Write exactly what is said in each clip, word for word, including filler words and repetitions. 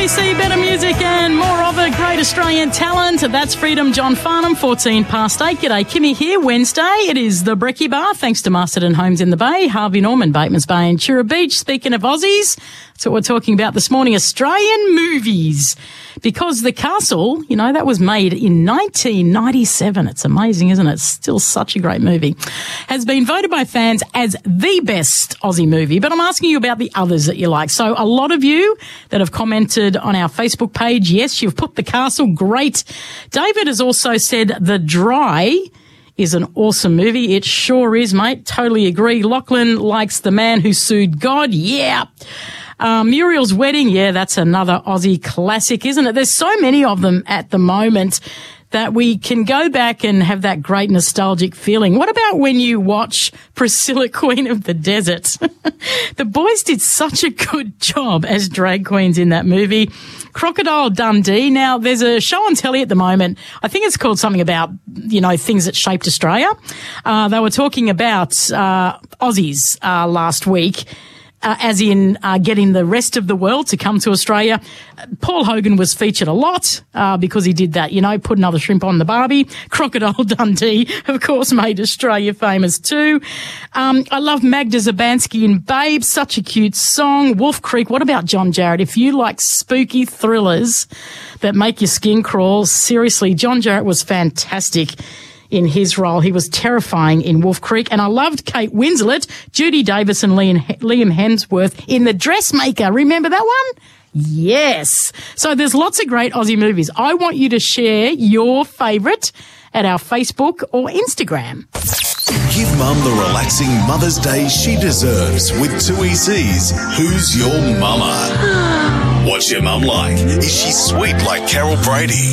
C, better music and more of it. Great Australian talent. That's Freedom John Farnham, fourteen past eight. G'day, Kimmy here. Wednesday. It is the Brekkie Bar. Thanks to Masterton Homes in the Bay, Harvey Norman, Batemans Bay and Chura Beach. Speaking of Aussies, that's what we're talking about this morning. Australian movies. Because The Castle, you know, that was made in nineteen ninety-seven. It's amazing, isn't it? It's still such a great movie. Has been voted by fans as the best Aussie movie. But I'm asking you about the others that you like. So a lot of you that have commented on our Facebook page, yes, you've put The Castle, great. David has also said The Dry is an awesome movie. It sure is, mate. Totally agree. Lachlan likes The Man Who Sued God. Yeah. Uh, Muriel's Wedding, yeah, that's another Aussie classic, isn't it? There's so many of them at the moment that we can go back and have that great nostalgic feeling. What about when you watch Priscilla, Queen of the Desert? The boys did such a good job as drag queens in that movie. Crocodile Dundee. Now, there's a show on telly at the moment. I think it's called something about, you know, things that shaped Australia. Uh, they were talking about uh, Aussies uh, last week. Uh, as in uh, getting the rest of the world to come to Australia. Paul Hogan was featured a lot uh, because he did that, you know, put another shrimp on the barbie. Crocodile Dundee, of course, made Australia famous too. Um, I love Magda Zabansky in Babe, such a cute song. Wolf Creek, what about John Jarratt? If you like spooky thrillers that make your skin crawl, seriously, John Jarratt was fantastic in his role. He was terrifying in Wolf Creek. And I loved Kate Winslet, Judy Davis and Liam, Liam Hemsworth in The Dressmaker. Remember that one? Yes. So there's lots of great Aussie movies. I want you to share your favourite at our Facebook or Instagram. Give Mum the relaxing Mother's Day she deserves with two E C's Who's Your Mama? What's your mum like? Is she sweet like Carol Brady?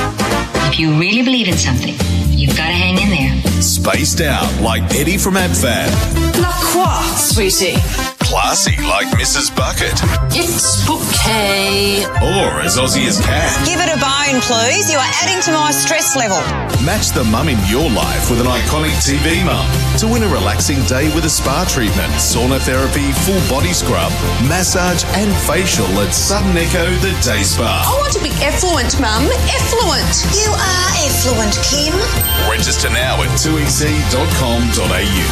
If you really believe in something, you've got to hang in there. Spaced out like Eddie from AbFab. La quoi, sweetie? Classy like Missus Bucket. It's bouquet. Or as Aussie as can. Give it a bone, please. You are adding to my stress level. Match the mum in your life with an iconic T V mum to win a relaxing day with a spa treatment, sauna therapy, full body scrub, massage and facial at Sudden Echo The Day Spa. I want to be effluent, Mum. Effluent. You are effluent, Kim. Register now at two e c dot com dot a u.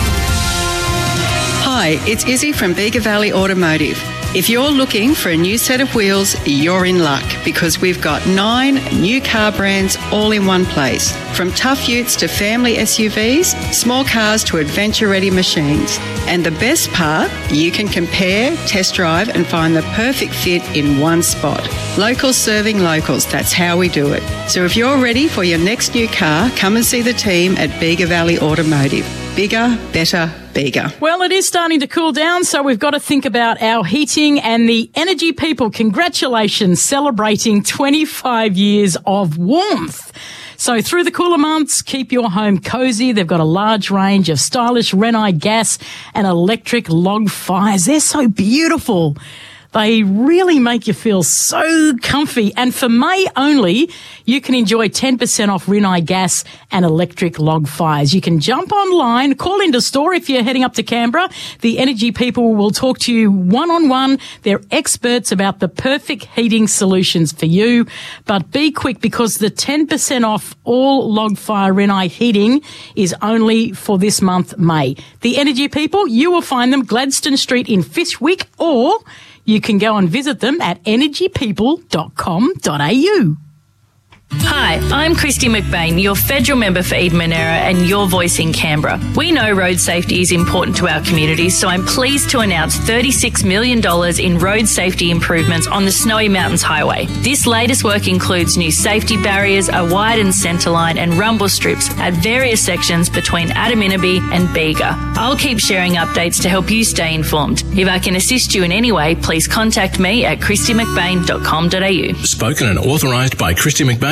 Hi, it's Izzy from Bega Valley Automotive. If you're looking for a new set of wheels, you're in luck because we've got nine new car brands all in one place. From tough utes to family S U Vs, small cars to adventure-ready machines. And the best part, you can compare, test drive and find the perfect fit in one spot. Locals serving locals, that's how we do it. So if you're ready for your next new car, come and see the team at Bega Valley Automotive. Bigger, better, bigger. Well, it is starting to cool down, so we've got to think about our heating and the Energy People. Congratulations, celebrating twenty-five years of warmth. So through the cooler months, keep your home cozy. They've got a large range of stylish Renai gas and electric log fires. They're so beautiful. They really make you feel so comfy. And for May only, you can enjoy ten percent off Rinnai gas and electric log fires. You can jump online, call into store if you're heading up to Canberra. The Energy People will talk to you one-on-one. They're experts about the perfect heating solutions for you. But be quick because the ten percent off all log fire Rinnai heating is only for this month, May. The Energy People, you will find them Gladstone Street in Fishwick, or you can go and visit them at energy people dot com dot a u. Hi, I'm Christy McBain, your federal member for Eden Monera and your voice in Canberra. We know road safety is important to our communities, so I'm pleased to announce thirty-six million dollars in road safety improvements on the Snowy Mountains Highway. This latest work includes new safety barriers, a widened centre line and rumble strips at various sections between Adaminaby and Bega. I'll keep sharing updates to help you stay informed. If I can assist you in any way, please contact me at christy mcbain dot com dot a u. Spoken and authorised by Christy McBain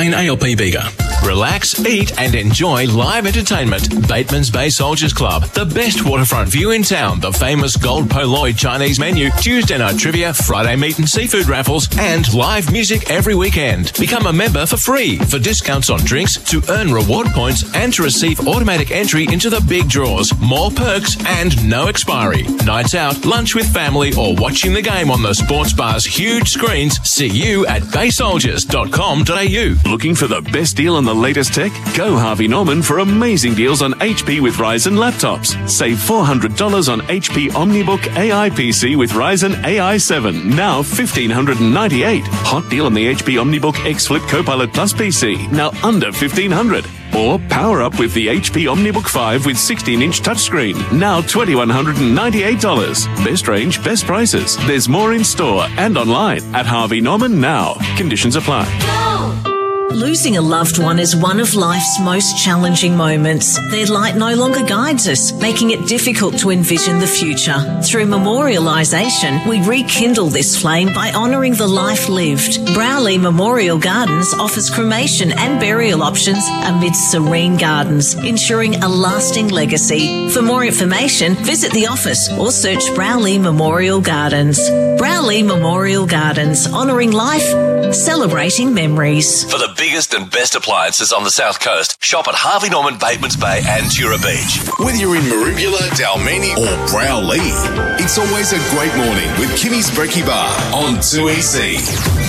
Spain A L P Bega. Relax, eat and enjoy live entertainment. Bateman's Bay Soldiers Club, the best waterfront view in town, the famous Gold Poloy Chinese menu, Tuesday night trivia, Friday meat and seafood raffles, and live music every weekend. Become a member for free for discounts on drinks, to earn reward points and to receive automatic entry into the big draws. More perks and no expiry. Nights out, lunch with family or watching the game on the sports bar's huge screens. See you at bay soldiers dot com dot a u. Looking for the best deal on the latest tech? Go Harvey Norman for amazing deals on H P with Ryzen laptops. Save four hundred dollars on H P OmniBook A I P C with Ryzen A I seven, now one thousand five hundred ninety-eight dollars. Hot deal on the H P OmniBook X Flip Copilot Plus P C, now under fifteen hundred dollars. Or power up with the H P OmniBook five with sixteen inch touchscreen, now two thousand one hundred ninety-eight dollars. Best range, best prices. There's more in store and online at Harvey Norman now. Conditions apply. Losing a loved one is one of life's most challenging moments. Their light no longer guides us, making it difficult to envision the future. Through memorialisation, we rekindle this flame by honouring the life lived. Browley Memorial Gardens offers cremation and burial options amidst serene gardens, ensuring a lasting legacy. For more information, visit the office or search Browley Memorial Gardens. Browley Memorial Gardens, honouring life, celebrating memories. For the biggest and best appliances on the South Coast, shop at Harvey Norman, Batemans Bay and Tura Beach. Whether you're in Maroubula, Dalmeni or Browley, it's always a great morning with Kimmy's Brekkie Bar on two E C.